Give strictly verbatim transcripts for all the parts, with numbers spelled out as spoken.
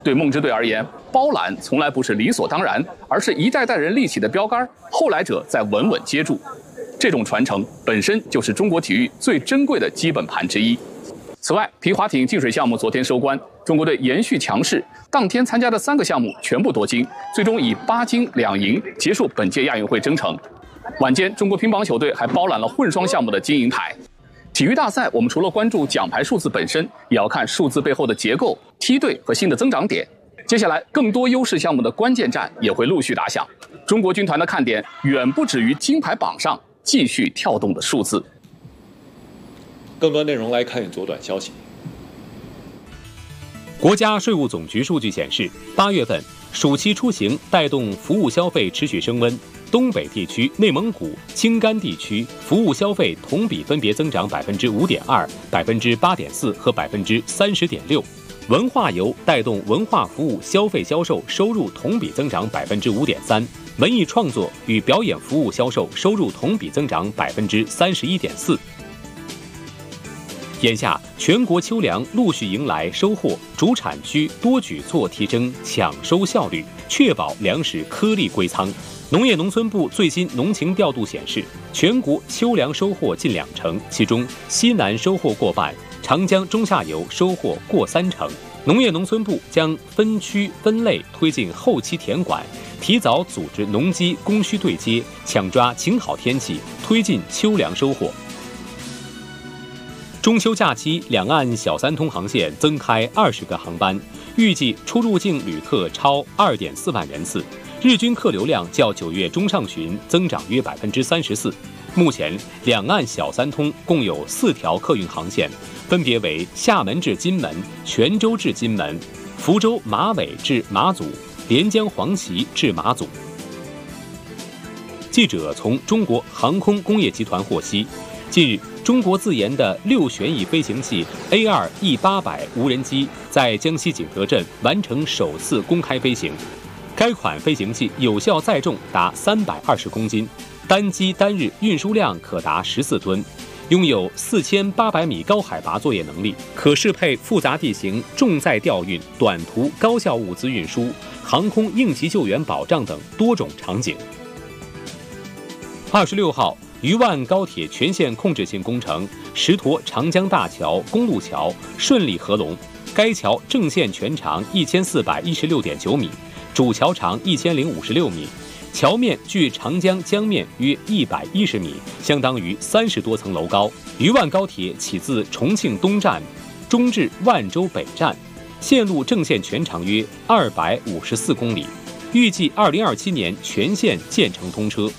对梦之队而言，包揽从来不是理所当然，而是一代代人立起的标杆，后来者再稳稳接住。这种传承本身就是中国体育最珍贵的基本盘之一。此外，皮划艇进水项目昨天收官，中国队延续强势，当天参加的三个项目全部夺金，最终以八金两银结束本届亚运会征程。晚间，中国乒乓球队还包揽了混双项目的金银牌。体育大赛，我们除了关注奖牌数字本身，也要看数字背后的结构、梯队和新的增长点。接下来，更多优势项目的关键战也会陆续打响。中国军团的看点远不止于金牌榜上继续跳动的数字。 更多内容来看左短消息。 国家税务总局数据显示，八月份暑期出行带动服务消费持续升温。东北地区、内蒙古、青甘地区服务消费同比分别增长百分之五点二、百分之八点四和百分之三十点六。文化游带动文化服务消费销售收入同比增长百分之五点三，文艺创作与表演服务销售收入同比增长百分之三十一点四。眼下，全国秋粮陆续迎来收获，主产区多举措提升抢收效率，确保粮食颗粒归仓。农业农村部最新农情调度显示，全国秋粮收获近两成，其中西南收获过半，长江中下游收获过三成。农业农村部将分区分类推进后期田管，提早组织农机供需对接，抢抓晴好天气，推进秋粮收获。中秋假期，两岸小三通航线增开二十个航班，预计出入境旅客超二点四万人次。日均客流量较九月中上旬增长约百分之三十四。目前，两岸小三通共有四条客运航线，分别为厦门至金门、泉州至金门、福州马尾至马祖、连江黄岐至马祖。记者从中国航空工业集团获悉，近日，中国自研的六旋翼飞行器 A 二 E 八百 无人机在江西景德镇完成首次公开飞行。该款飞行器有效载重达三百二十公斤，单机单日运输量可达十四吨，拥有四千八百米高海拔作业能力，可适配复杂地形重载调运、短途高效物资运输、航空应急救援保障等多种场景。二十六号，渝万高铁全线控制性工程石沱长江大桥公路桥顺利合龙，该桥正线全长一千四百一十六点九米。主桥长一千零五十六米，桥面距长江江面约一百一十米，相当于三十多层楼高。渝万高铁起自重庆东站，终至万州北站，线路正线全长约二百五十四公里，预计二零二七年全线建成通车。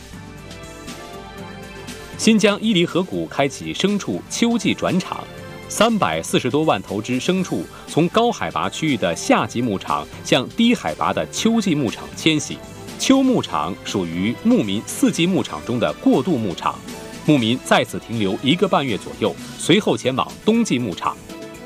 新疆伊犁河谷开启牲畜秋季转场。三百四十多万头只牲畜从高海拔区域的夏季牧场向低海拔的秋季牧场迁徙。秋牧场属于牧民四季牧场中的过渡牧场，牧民在此停留一个半月左右，随后前往冬季牧场。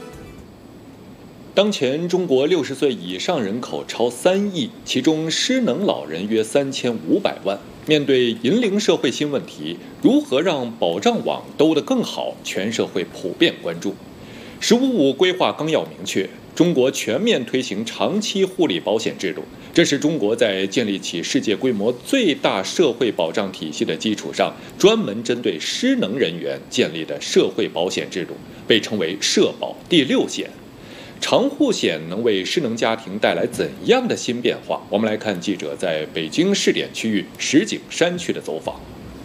当前中国六十岁以上人口超三亿，其中失能老人约三千五百万。面对银龄社会新问题，如何让保障网兜得更好，全社会普遍关注。十五五规划纲要明确，中国全面推行长期护理保险制度，这是中国在建立起世界规模最大社会保障体系的基础上，专门针对失能人员建立的社会保险制度，被称为社保第六险。长护险能为失能家庭带来怎样的新变化？我们来看记者在北京试点区域石景山区的走访。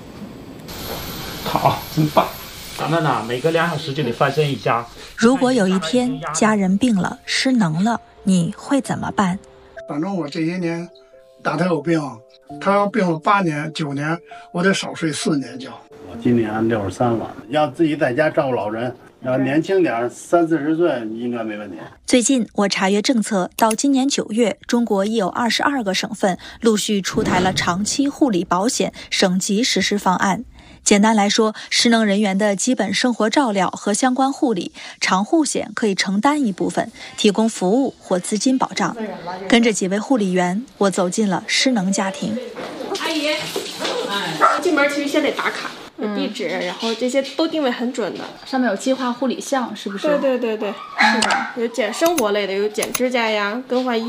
好，真棒！咱们呢，每隔两小时就得翻身一下。 如果有一天家人病了、失能了，你会怎么办？ 反正我这些年打他有病，他要病了八年、九年，我得少睡四年觉。 我今年六十三了，要自己在家照顾老人。要年轻点，三四十岁应该没问题。 最近我查阅政策，到今年九月，中国已有二十二个省份陆续出台了长期护理保险省级实施方案。简单来说，失能人员的基本生活照料和相关护理，长护险可以承担一部分，提供服务或资金保障。跟着几位护理员，我走进了失能家庭。 阿姨，哎，进门其实先得打卡。有地址，然后这些都定位很准的， 上面有计划护理项，是不是？ 对对对对，是的，有剪生活类的，有剪指甲呀、更换衣